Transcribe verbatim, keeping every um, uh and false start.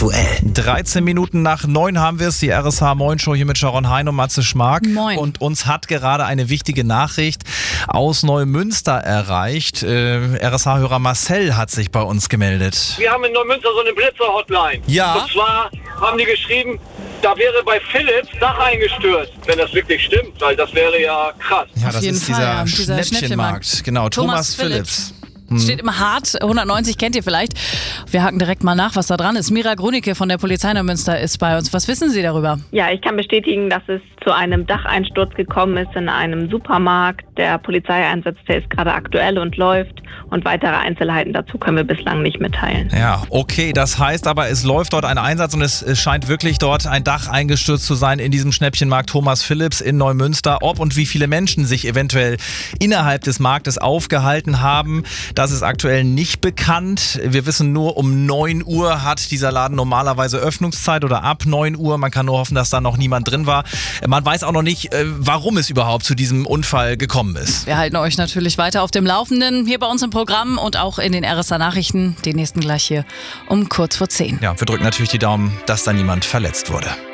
aktuell. dreizehn Minuten nach neun haben wir es, die R S H Moin Show hier mit Sharon Hein und Matze Schmark. Moin. Und uns hat gerade eine wichtige Nachricht aus Neumünster erreicht. Äh, R S H-Hörer Marcel hat sich bei uns gemeldet. Wir haben in Neumünster so eine Blitzer-Hotline. Ja. Und zwar haben die geschrieben, da wäre bei Philips Dach eingestürzt, wenn das wirklich stimmt, weil das wäre ja krass. Ja, Auf das jeden ist Fall, dieser, ja. Dieser Schnäppchenmarkt. Schnäppchenmarkt. Genau, Thomas, Thomas Philips. Philips. Steht im Hart, hundertneunzig kennt ihr vielleicht. Wir haken direkt mal nach, was da dran ist. Mira Grunicke von der Polizei Neumünster ist bei uns. Was wissen Sie darüber? Ja, ich kann bestätigen, dass es zu einem Dacheinsturz gekommen ist in einem Supermarkt. Der Polizeieinsatz, der ist gerade aktuell und läuft. Und weitere Einzelheiten dazu können wir bislang nicht mitteilen. Ja, okay, das heißt aber, es läuft dort ein Einsatz und es scheint wirklich dort ein Dach eingestürzt zu sein in diesem Schnäppchenmarkt Thomas Philips in Neumünster. Ob und wie viele Menschen sich eventuell innerhalb des Marktes aufgehalten haben, das ist aktuell nicht bekannt. Wir wissen nur, um neun Uhr hat dieser Laden normalerweise Öffnungszeit oder ab neun Uhr. Man kann nur hoffen, dass da noch niemand drin war. Man weiß auch noch nicht, warum es überhaupt zu diesem Unfall gekommen ist. Wir halten euch natürlich weiter auf dem Laufenden hier bei uns im Programm und auch in den R S A-Nachrichten. Den nächsten gleich hier um kurz vor zehn. Ja, wir drücken natürlich die Daumen, dass da niemand verletzt wurde.